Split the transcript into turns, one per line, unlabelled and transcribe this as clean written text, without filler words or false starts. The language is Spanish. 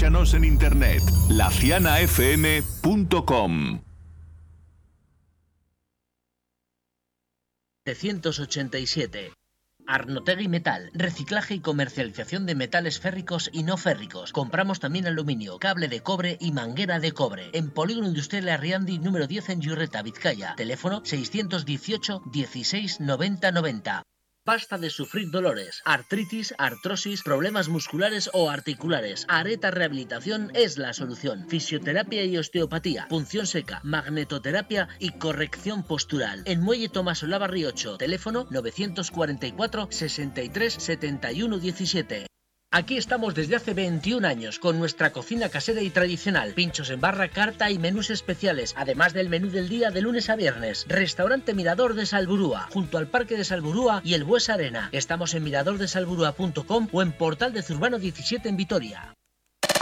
Búscanos en internet, lacianafm.com.
787. Arnotegui Metal, reciclaje y comercialización de metales férricos y no férricos. Compramos también aluminio, cable de cobre y manguera de cobre. En Polígono Industrial Arriandi número 10 en Yurreta, Vizcaya. Teléfono 618 16 90 90. Basta de sufrir dolores, artritis, artrosis, problemas musculares o articulares. Areta Rehabilitación es la solución. Fisioterapia y osteopatía, punción seca, magnetoterapia y corrección postural. En Muelle Tomás Olavarri 8, teléfono 944 63 71 17. Aquí estamos desde hace 21 años con nuestra cocina casera y tradicional, pinchos en barra, carta y menús especiales, además del menú del día de lunes a viernes. Restaurante Mirador de Salburúa, junto al Parque de Salburúa y el Buesa Arena. Estamos en miradordesalburúa.com o en Portal de Zurbano 17 en Vitoria.